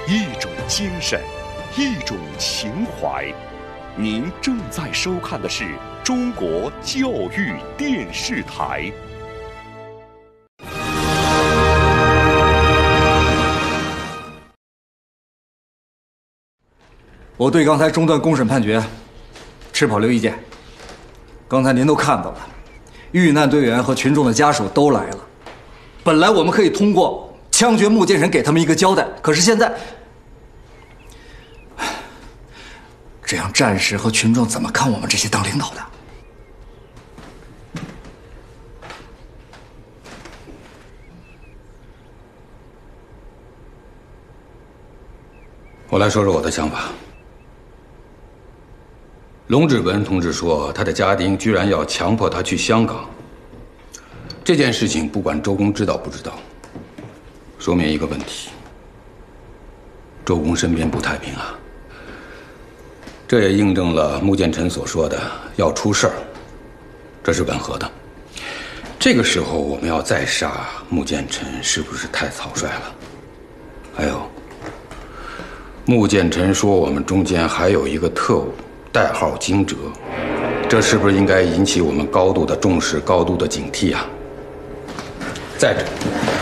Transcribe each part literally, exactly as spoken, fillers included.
一种精神，一种情怀。您正在收看的是中国教育电视台。 我对刚才中断公审判决持保留意见。刚才您都看到了，遇难队员和群众的家属都来了。本来我们可以通过枪决穆剑臣给他们一个交代，可是现在，这样战士和群众怎么看我们这些当领导的？ 我来说说我的想法。龙志文同志说，他的家丁居然要强迫他去香港。这件事情不管周公知道不知道，说明一个问题：周公身边不太平啊。这也印证了穆剑臣所说的要出事儿，这是吻合的。这个时候我们要再杀穆剑臣，是不是太草率了？还有，穆剑臣说我们中间还有一个特务，代号惊蛰，这是不是应该引起我们高度的重视、高度的警惕啊？再者，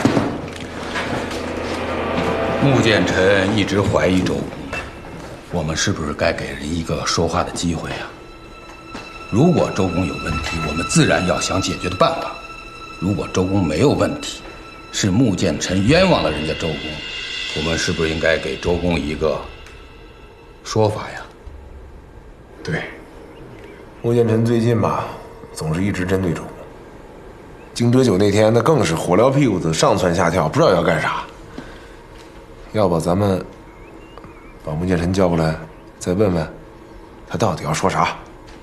穆剑臣一直怀疑周公，我们是不是该给人一个说话的机会啊？如果周公有问题，我们自然要想解决的办法；如果周公没有问题，是穆剑臣冤枉了人家周公，我们是不是应该给周公一个说法呀？ 对，穆剑臣最近吧，总是一直针对周公。惊蛰酒那天，那更是火燎屁股子，上蹿下跳，不知道要干啥。要不咱们把穆剑臣叫过来，再问问他到底要说啥？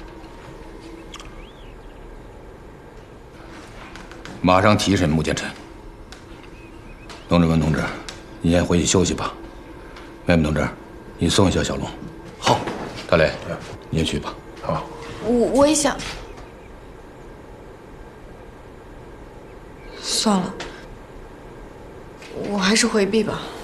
马上提审穆剑臣。龙志文同志，你先回去休息吧。妹妹同志，你送一下小龙。 好。 大雷，你也去吧。 好。 我我也想。算了，我还是回避吧。